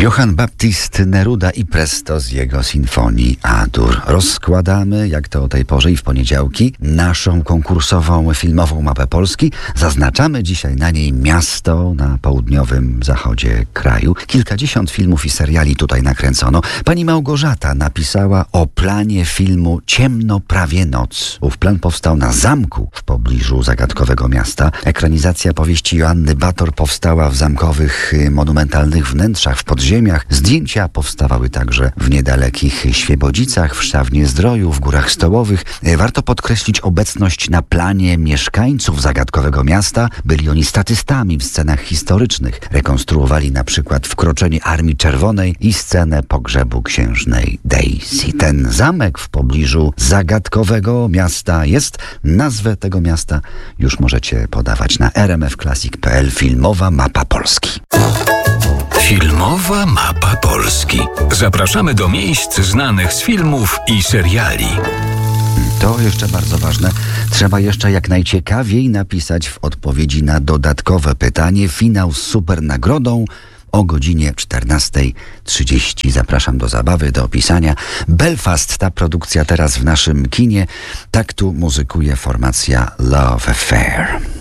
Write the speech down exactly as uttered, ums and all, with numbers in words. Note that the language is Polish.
Johann Baptist Neruda i Presto z jego sinfonii A-dur. Rozkładamy, jak to o tej porze i w poniedziałki, naszą konkursową filmową mapę Polski. Zaznaczamy dzisiaj na niej miasto na południowym zachodzie kraju. Kilkadziesiąt filmów i seriali tutaj nakręcono. Pani Małgorzata napisała o planie filmu Ciemno prawie noc. Ów plan powstał na zamku w pobliżu zagadkowego miasta. Ekranizacja powieści Joanny Bator powstała w zamkowych, monumentalnych wnętrzach w podziemiach. Zdjęcia powstawały także w niedalekich Świebodzicach, w Szczawnie-Zdroju, w Górach Stołowych. Warto podkreślić obecność na planie mieszkańców zagadkowego miasta. Byli oni statystami w scenach historycznych. Rekonstruowali na przykład wkroczenie Armii Czerwonej i scenę pogrzebu księżnej Daisy. Ten zamek w pobliżu zagadkowego miasta jest. Nazwę tego miasta już możecie podawać na r m f classic kropka p l. Filmowa mapa Polski. Filmowa mapa Polski. Zapraszamy do miejsc znanych z filmów i seriali. To jeszcze bardzo ważne. Trzeba jeszcze jak najciekawiej napisać w odpowiedzi na dodatkowe pytanie. Finał z super nagrodą o godzinie czternasta trzydzieści. Zapraszam do zabawy, do opisania. Belfast, ta produkcja teraz w naszym kinie. Tak tu muzykuje formacja Love Affair.